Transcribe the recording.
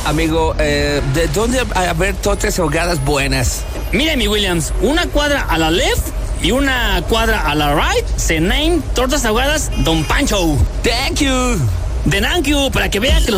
amigo, ¿de dónde haber tortas ahogadas buenas? Mire, mi Williams, una cuadra a la left y una cuadra a la right se name Tortas Ahogadas Don Pancho. Thank you. De thank you, para que vean que los